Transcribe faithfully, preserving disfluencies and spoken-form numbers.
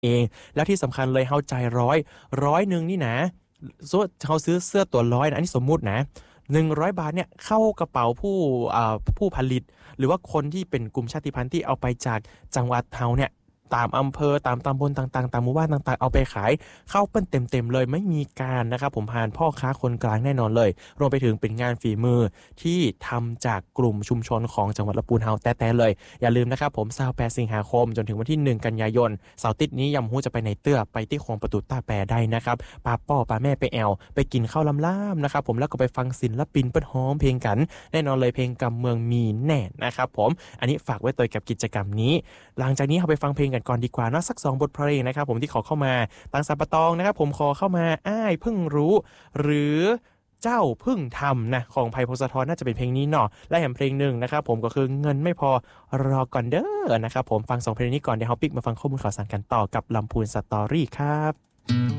เองแล้วที่สำคัญเลยเฮาใจร้อยร้อยหนึ่งนี่นะสมมุติเขาซื้อเสื้อตัวร้อยนะอันนี้สมมุตินะหนึ่งร้อยบาทเนี่ยเข้ากระเป๋าผู้อ่าผู้ผลิตหรือว่าคนที่เป็นกลุ่มชาติพันธุ์ที่เอาไปจากจังหวัดเฮาเนี่ยตามอำเภอตามตำบลต่างๆตามหมู่บ้านต่างๆเอาไปขายเข้าเปิ้นเต็มๆเลยไม่มีการนะครับผมผ่านพ่อค้าคนกลางแน่นอนเลยรวมไปถึงเป็นงานฝีมือที่ทำจากกลุ่มชุมชนของจังหวัดลำพูนเฮาแต่ๆเลยอย่าลืมนะครับผมยี่สิบแปดสิงหาคมจนถึงวันที่หนึ่งกันยายนเสาร์อาทิตย์นี้ยำฮู้จะไปในเตื้อไปที่โค้งประตูต้าแปได้นะครับป้าป้อป้าแม่ไปแอวไปกินข้าวล้ำๆนะครับผมแล้วก็ไปฟังศิลปินเปิ้นฮ้อมเพลงกันแน่นอนเลยเพลงกำเมืองมีแน่นะครับผมอันนี้ฝากไว้ตัวกับกิจกรรมนี้หลังจากนี้เราไปฟังเพลงกันก่อนดีกว่านะสักสองบทเพลงนะครับผมที่ขอเข้ามาตังสัปะตองนะครับผมขอเข้ามาอ้ายเพิ่งรู้หรือเจ้าเพิ่งทำนะของไผ่พงศธรน่าจะเป็นเพลงนี้เนาะและแถมเพลงหนึ่งนะครับผมก็คือเงินไม่พอรอก่อนเด้อนะครับผมฟังสองเพลงนี้ก่อนเดี๋ยวเฮาปิกมาฟังข้อมูลข่าวสารกันต่อกับลำพูนสตอรี่ครับ